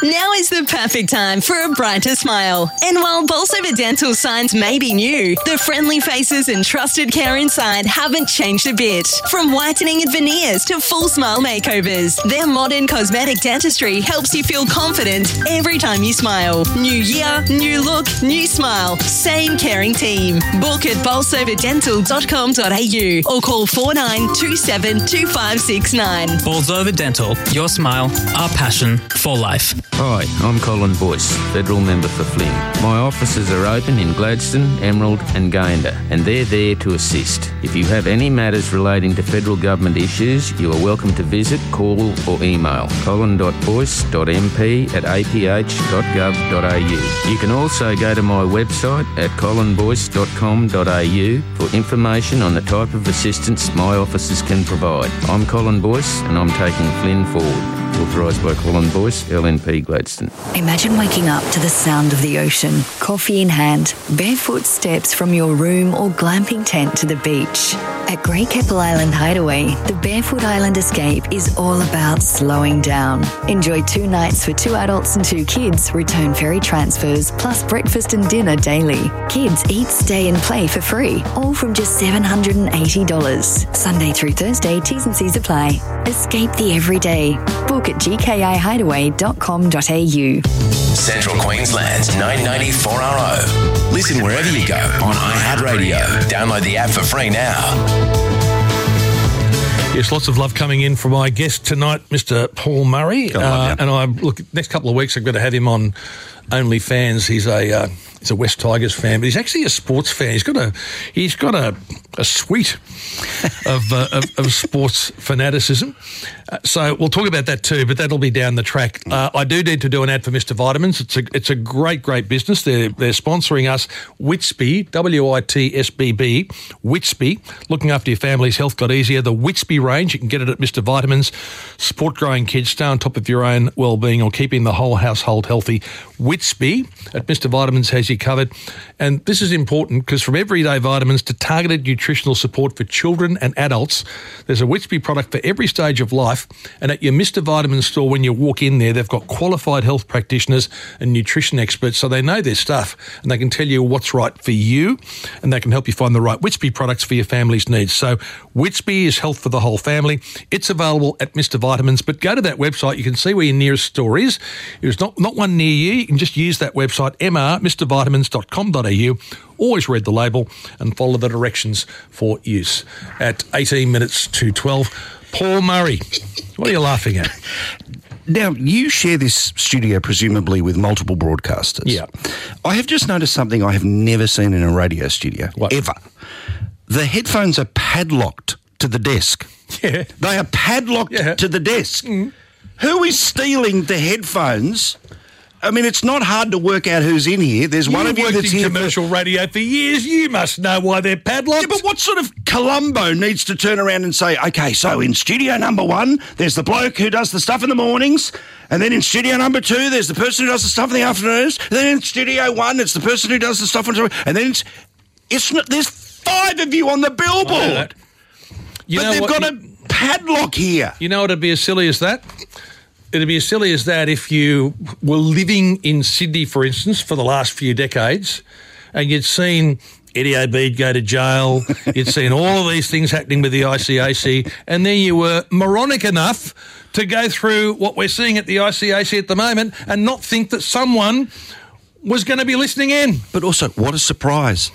Now is the perfect time for a brighter smile. And while Bolsover Dental signs may be new, the friendly faces and trusted care inside haven't changed a bit. From whitening and veneers to full smile makeovers, their modern cosmetic dentistry helps you feel confident every time you smile. New year, new look, new smile. Same caring team. Book at bolsoverdental.com.au or call 4927 2569. Bolsover Dental. Your smile, our passion for life. Hi, I'm Colin Boyce, Federal Member for Flynn. My offices are open in Gladstone, Emerald and Gayndah, and they're there to assist. If you have any matters relating to federal government issues, you are welcome to visit, call or email colin.boyce.mp@aph.gov.au. You can also go to my website at colinboyce.com.au for information on the type of assistance my offices can provide. I'm Colin Boyce and I'm taking Flynn forward. Authorised by Colin Boyce, LNP Gladstone. Imagine waking up to the sound of the ocean, coffee in hand, barefoot steps from your room or glamping tent to the beach. At Great Keppel Island Hideaway, the Barefoot Island Escape is all about slowing down. Enjoy 2 nights for 2 adults and 2 kids, return ferry transfers, plus breakfast and dinner daily. Kids eat, stay and play for free, all from just $780. Sunday through Thursday, T's and C's apply. Escape the everyday. Book at gkihideaway.com.au. Central Queensland's 994RO. Listen wherever you go on iHeartRadio. Download the app for free now. Yes, lots of love coming in from my guest tonight, Mr. Paul Murray. And next couple of weeks I'm going to have him on OnlyFans. He's a West Tigers fan, but he's actually a sports fan. He's got a suite of sports fanaticism. So we'll talk about that too, but that'll be down the track. I do need to do an ad for Mr. Vitamins. It's a great business. They're sponsoring us. Whitby, WITSBB, Whitby, looking after your family's health got easier. The Whitby range, you can get it at Mr. Vitamins. Sport growing kids, stay on top of your own well-being or keeping the whole household healthy. Whitby at Mr. Vitamins has you covered. And this is important because from everyday vitamins to targeted nutritional support for children and adults, there's a Whitby product for every stage of life. And at your Mr. Vitamins store, when you walk in there, they've got qualified health practitioners and nutrition experts, so they know their stuff and they can tell you what's right for you and they can help you find the right Whitby products for your family's needs. So Whitby is health for the whole family. It's available at Mr. Vitamins, but go to that website. You can see where your nearest store is. There's not one near you. You can just use that website, mrmrvitamins.com.au. Always read the label and follow the directions for use. At 18 minutes to 12, Paul Murray, what are you laughing at? Now, you share this studio presumably with multiple broadcasters. Yeah. I have just noticed something I have never seen in a radio studio, ever. The headphones are padlocked to the desk. Yeah. They are padlocked to the desk. Mm. Who is stealing the headphones? I mean, it's not hard to work out who's in here. There's one of you that's here. You've worked in commercial radio for years. You must know why they're padlocked. Yeah, but what sort of Columbo needs to turn around and say, okay, so in studio number 1, there's the bloke who does the stuff in the mornings, and then in studio number 2, there's the person who does the stuff in the afternoons, and then in studio 1, it's the person who does the stuff in the and then it's not, there's 5 of you on the billboard. But they've got a padlock here. You know what would be as silly as that? It'd be as silly as that if you were living in Sydney, for instance, for the last few decades, and you'd seen Eddie Obeid go to jail, you'd seen all of these things happening with the ICAC, and then you were moronic enough to go through what we're seeing at the ICAC at the moment and not think that someone was going to be listening in. But also, what a surprise.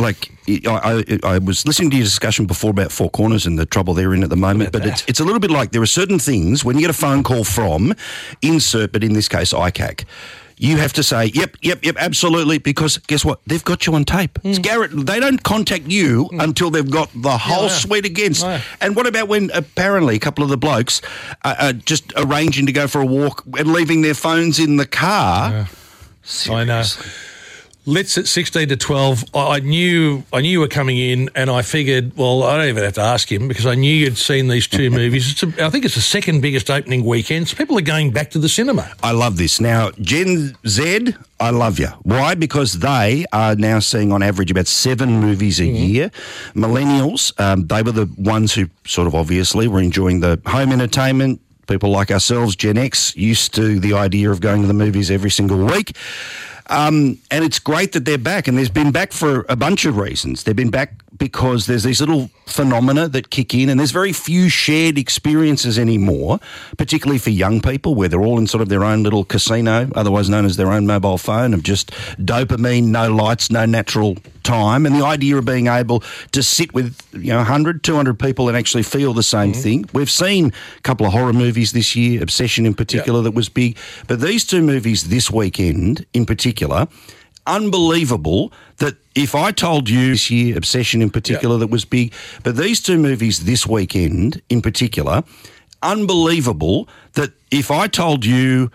I was listening to your discussion before about Four Corners and the trouble they're in at the moment, but it's a little bit like there are certain things, when you get a phone call from insert, but in this case, ICAC, you have to say, yep, absolutely, because guess what? They've got you on tape. It's Garrett. They don't contact you until they've got the whole suite against. And what about when apparently a couple of the blokes are just arranging to go for a walk and leaving their phones in the car? Seriously. I know. Let's at 16 to 12. I knew you were coming in, and I figured, well, I don't even have to ask him because I knew you'd seen these 2 movies. I think it's the second biggest opening weekend, so people are going back to the cinema. I love this. Now, Gen Z, I love you. Why? Because they are now seeing on average about 7 movies a year. Millennials, they were the ones who sort of obviously were enjoying the home entertainment, People like ourselves, Gen X, used to the idea of going to the movies every single week. And it's great that they're back, and they've been back for a bunch of reasons. They've been back because there's these little phenomena that kick in, and there's very few shared experiences anymore, particularly for young people, where they're all in sort of their own little casino, otherwise known as their own mobile phone, of just dopamine, no lights, no natural time. And the idea of being able to sit with 100, 200 people and actually feel the same thing. We've seen a couple of horror movies this year, Obsession in particular, that was big. But these two movies this weekend in particular, unbelievable that if I told you this year, Obsession in particular, that was big, but these two movies this weekend in particular, unbelievable that if I told you